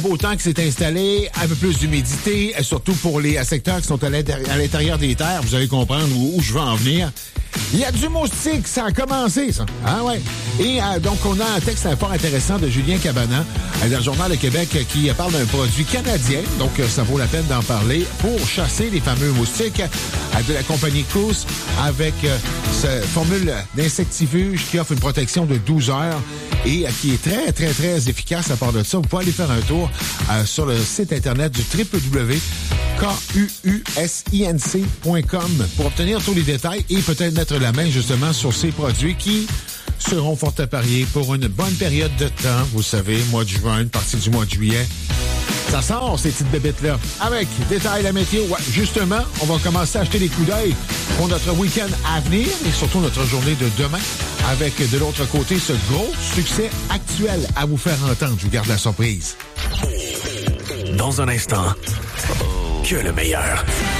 Beau temps qui s'est installé, un peu plus d'humidité, surtout pour les secteurs qui sont à l'intérieur des terres. Vous allez comprendre où je veux en venir. Il y a du moustique, ça a commencé, ça. Ah ouais. Et donc, on a un texte fort intéressant de Julien Cabana dans le Journal de Québec qui parle d'un produit canadien. Donc, ça vaut la peine d'en parler pour chasser les fameux moustiques de la compagnie Coos avec cette formule d'insectifuge qui offre une protection de 12 heures et qui est très, très, très efficace à part de ça. Vous pouvez aller faire un tour sur le site Internet du www.kuusinc.com pour obtenir tous les détails et peut-être mettre la main justement sur ces produits qui seront fort à parier pour une bonne période de temps. Vous savez, mois de juin, une partie du mois de juillet. Ça sort, ces petites bébites-là. Avec détails, la météo. Ouais, justement, on va commencer à acheter des coups d'œil pour notre week-end à venir et surtout notre journée de demain avec de l'autre côté ce gros succès actuel à vous faire entendre. Je vous garde la surprise. Dans un instant, que le meilleur.